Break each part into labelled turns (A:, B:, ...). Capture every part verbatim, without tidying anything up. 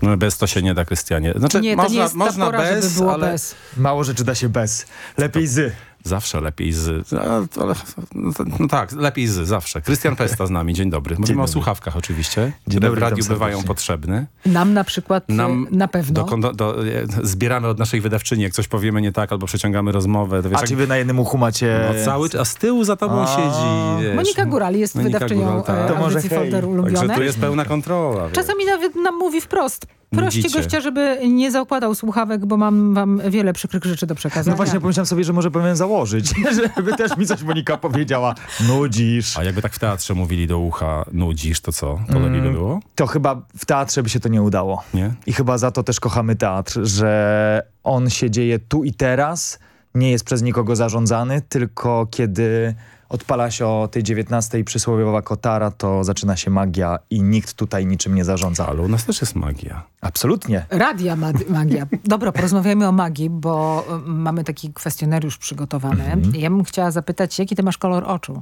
A: No, bez to się nie da, Krystianie. Znaczy,
B: Nie, to
A: można,
B: nie jest ta
A: można
B: pora,
A: bez,
B: żeby było
A: ale
B: bez.
C: Mało rzeczy da się bez. Lepiej z.
A: zawsze lepiej z... No, ale, no, no tak, lepiej z, zawsze. Krystian Pesta z nami, dzień dobry. Mówimy o słuchawkach oczywiście, które
C: dobry,
A: w radiu
C: witam
A: bywają
C: serdecznie.
A: potrzebne.
B: Nam na przykład
A: Nam
B: na pewno.
A: Do, do, do, zbieramy od naszej wydawczyni, jak coś powiemy nie tak, albo przeciągamy rozmowę. To wiesz,
C: A
A: jak,
C: czy wy na jednym uchu macie...
A: no, cały, a z tyłu za tobą
C: A.
A: siedzi. Wiesz,
B: Monika Górali jest
A: Monika
B: wydawczynią
A: Góral, tak.
B: e,
C: To może
B: audycji
C: hej.
B: Folder
A: Także
B: Ulubione.
A: tu jest pełna kontrola. wiesz.
B: Czasami nawet nam mówi wprost. Proście
A: Nudzicie.
B: gościa, żeby nie zakładał słuchawek, bo mam wam wiele przykrych rzeczy do przekazania.
C: No właśnie pomyślałem sobie, że może powinien założyć, żeby też mi coś Monika powiedziała. Nudzisz.
A: A jakby tak w teatrze mówili do ucha, nudzisz, to co? To lepiej by było?
C: To chyba w teatrze by się to nie udało.
A: Nie?
C: I chyba za to też kochamy teatr, że on się dzieje tu i teraz, nie jest przez nikogo zarządzany, tylko kiedy odpala się o tej dziewiętnastej przysłowiowa kotara, to zaczyna się magia i nikt tutaj niczym nie zarządza.
A: Ale u nas też jest magia.
C: Absolutnie.
B: Radia mag- magia. Dobra, porozmawiajmy o magii, bo y, mamy taki kwestionariusz przygotowany.
C: Mhm.
B: Ja bym chciała zapytać, jaki ty masz kolor oczu?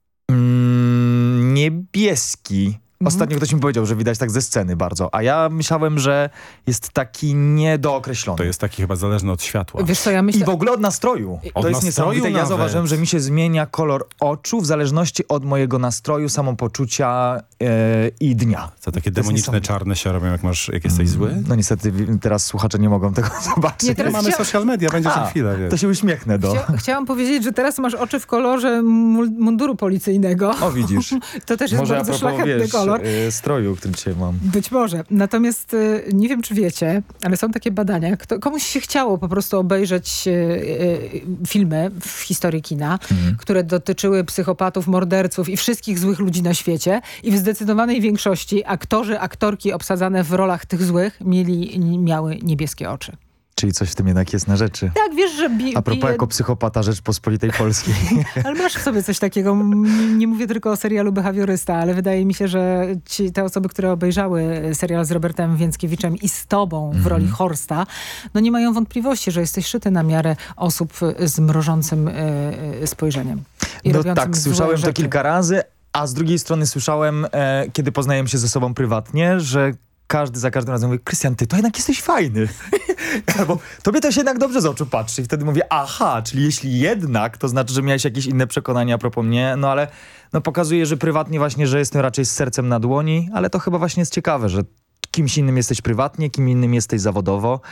C: Mm, niebieski.
B: Mhm.
C: Ostatnio ktoś mi powiedział, że widać tak ze sceny bardzo, a ja myślałem, że jest taki niedookreślony.
A: To jest taki chyba zależny od światła.
B: Wiesz co, ja
C: I
B: myślę...
C: w ogóle od nastroju.
A: Od
C: to jest
A: nastroju
C: niesamowite. Ja
A: nawet.
C: zauważyłem, że mi się zmienia kolor oczu w zależności od mojego nastroju, samopoczucia e, i dnia.
A: To takie
C: To jest
A: demoniczne,
C: niesamowite.
A: czarne się robią, jak, masz, jak jesteś zły.
C: No niestety wi- teraz słuchacze nie mogą tego zobaczyć.
B: Nie, teraz
A: Mamy
B: chcia-
A: social media, będzie za
C: A,
A: chwilę. Wiesz.
C: to się uśmiechnę do...
B: Chcia- chciałam powiedzieć, że teraz masz oczy w kolorze mul- munduru policyjnego.
C: O, widzisz.
B: To też jest
C: Może a
B: bardzo
C: propos,
B: szlachetny
C: wiesz,
B: kolor.
C: y, stroju, który dzisiaj mam.
B: Być może. Natomiast y, nie wiem, czy wiecie, ale są takie badania. Kto, komuś się chciało po prostu obejrzeć y, y, filmy w historii kina,
C: Mhm.
B: które dotyczyły psychopatów, morderców i wszystkich złych ludzi na świecie. I w zdecydowanej większości aktorzy, aktorki obsadzane w rolach tych złych mieli, miały niebieskie oczy.
C: Czyli coś w tym jednak jest na rzeczy.
B: Tak, wiesz, że... Bi-
C: A propos
B: bije-
C: jako psychopata Rzeczpospolitej Polskiej.
B: Ale masz w sobie coś takiego. M- Nie mówię tylko o serialu Behawiorysta, ale wydaje mi się, że ci, te osoby, które obejrzały serial z Robertem Więckiewiczem i z tobą w roli Horsta, no nie mają wątpliwości, że jesteś szyty na miarę osób z mrożącym y, y, spojrzeniem. I
C: No
B: robiącym
C: tak,
B: złe
C: słyszałem to
B: rzeczy.
C: kilka razy, a z drugiej strony słyszałem, e, kiedy poznajemy się ze sobą prywatnie, że każdy za każdym razem mówi, Krystian, ty to jednak jesteś fajny. Albo tobie to się jednak dobrze z oczu patrzy. I wtedy mówię, aha, czyli jeśli jednak, to znaczy, że miałeś jakieś inne przekonania a propos mnie, no ale no, pokazuje, że prywatnie właśnie, że jestem raczej z sercem na dłoni, ale to chyba właśnie jest ciekawe, że kimś innym jesteś prywatnie, kim innym jesteś zawodowo.